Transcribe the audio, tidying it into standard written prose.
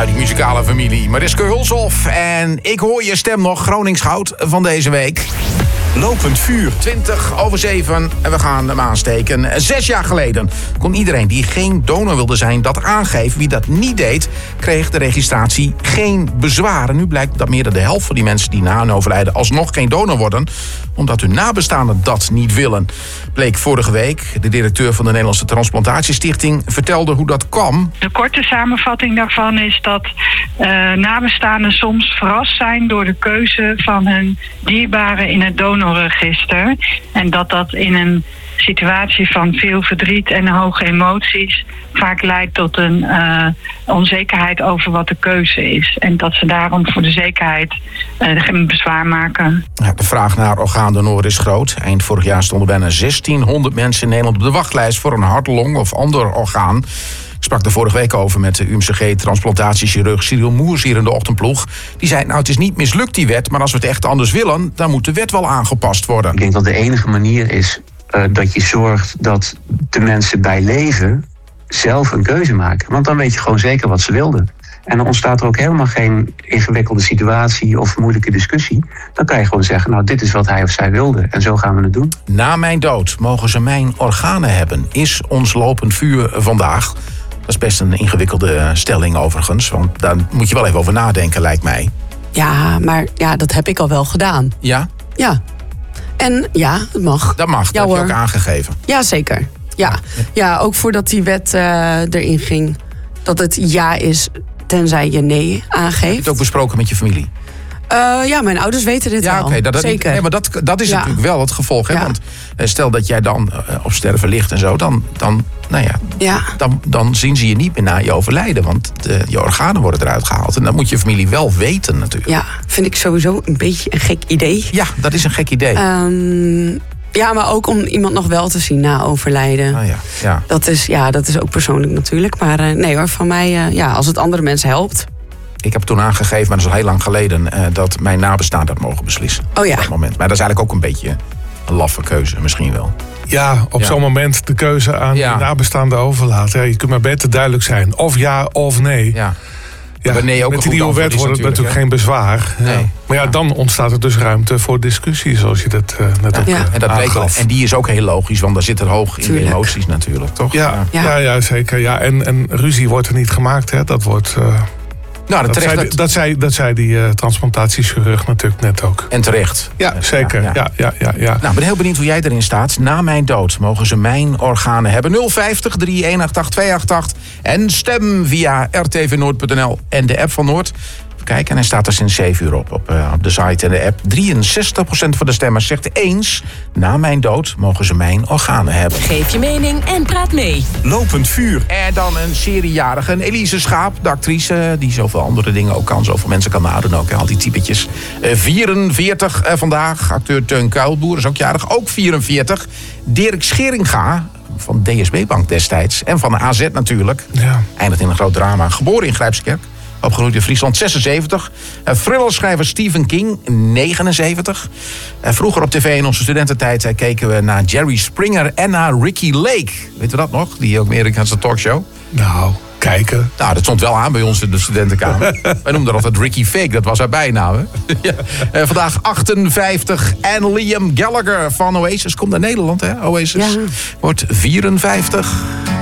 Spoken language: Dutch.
die muzikale familie. Mariska Hulshoff en ik hoor je stem nog, Groningsgoud van deze week. Lopend vuur. 7:20 en we gaan hem aansteken. 6 jaar geleden kon iedereen die geen donor wilde zijn dat aangeven. Wie dat niet deed, kreeg de registratie geen bezwaren. Nu blijkt dat meer dan de helft van die mensen die na hun overlijden alsnog geen donor worden, omdat hun nabestaanden dat niet willen. Bleek vorige week. De directeur van de Nederlandse Transplantatiestichting vertelde hoe dat kwam. De korte samenvatting daarvan is dat nabestaanden soms verrast zijn door de keuze van hun dierbaren in het donorregister. En dat in een situatie van veel verdriet en hoge emoties vaak leidt tot een onzekerheid over wat de keuze is. En dat ze daarom voor de zekerheid geen bezwaar maken. Ja, de vraag naar orgaandonor is groot. Eind vorig jaar stonden bijna 1600 mensen in Nederland op de wachtlijst voor een hart, long of ander orgaan. Ik sprak er vorige week over met de UMCG-transplantatiechirurg Cyril Moers hier in de ochtendploeg. Die zei, nou het is niet mislukt die wet, maar als we het echt anders willen, dan moet de wet wel aangepast worden. Ik denk dat de enige manier is dat je zorgt dat de mensen bij leven zelf een keuze maken. Want dan weet je gewoon zeker wat ze wilden. En dan ontstaat er ook helemaal geen ingewikkelde situatie of moeilijke discussie. Dan kan je gewoon zeggen, nou dit is wat hij of zij wilde en zo gaan we het doen. Na mijn dood mogen ze mijn organen hebben, is ons lopend vuur vandaag. Dat is best een ingewikkelde stelling overigens, want daar moet je wel even over nadenken, lijkt mij. Ja, maar ja, dat heb ik al wel gedaan. Ja? Ja. En ja, het mag. Dat mag, dat heb je ook aangegeven. Ja, zeker. Ja, ook voordat die wet erin ging, dat het ja is tenzij je nee aangeeft. Heb je het ook besproken met je familie? Ja, mijn ouders weten dit wel. Okay, zeker. Nee, maar dat is natuurlijk wel het gevolg. Hè? Ja. Want stel dat jij dan op sterven ligt en zo, dan zien ze je niet meer na je overlijden. Want je organen worden eruit gehaald. En dat moet je familie wel weten natuurlijk. Ja, vind ik sowieso een beetje een gek idee. Ja, dat is een gek idee. Ja, maar ook om iemand nog wel te zien na overlijden. Dat is ook persoonlijk natuurlijk. Maar nee hoor, van mij, als het andere mensen helpt. Ik heb toen aangegeven, maar dat is al heel lang geleden, dat mijn nabestaanden dat mogen beslissen. Oh ja. Op dat moment. Maar dat is eigenlijk ook een beetje een laffe keuze misschien wel. Ja, op zo'n moment de keuze aan je nabestaanden overlaten. Ja, je kunt maar beter duidelijk zijn. Of ja of nee. Ja. Ja, nee, ook met die nieuwe wet wordt het natuurlijk geen bezwaar. Nee. Ja. Maar dan ontstaat er dus ruimte voor discussie, zoals je dat net ook aangaf. En die is ook heel logisch, want daar zit er hoog in de emoties natuurlijk, toch? Ja, zeker. Ja. En ruzie wordt er niet gemaakt, hè. Dat wordt... Dat zei die transplantatiechirurg natuurlijk net ook. En terecht. Ja, zeker. Ja. Nou, ik ben heel benieuwd hoe jij erin staat. Na mijn dood mogen ze mijn organen hebben. 050 318 288. En stem via rtvnoord.nl en de app van Noord. Kijk, en hij staat er sinds 7 uur op de site en de app. 63% van de stemmers zegt eens, na mijn dood mogen ze mijn organen hebben. Geef je mening en praat mee. Lopend vuur. En dan een seriejarige, een Elise Schaap, de actrice die zoveel andere dingen ook kan. Zoveel mensen kan nadoen ook, al die typetjes. 44 vandaag, acteur Teun Kuilboer is ook jarig, ook 44. Dirk Scheringa van DSB Bank destijds en van de AZ natuurlijk. Ja. Eindigt in een groot drama. Geboren in Grijpskerk. Opgegroeid in Friesland, 76. Thrillerschrijver Stephen King, 79. Vroeger op tv in onze studententijd keken we naar Jerry Springer en naar Ricky Lake. Weet u dat nog? Die Amerikaanse talkshow. Nou, kijken. Nou, dat stond wel aan bij ons in de studentenkamer. Wij noemden altijd Ricky Fake, dat was haar bijnaam. Vandaag 58. En Liam Gallagher van Oasis komt naar Nederland, hè? Oasis wordt 54.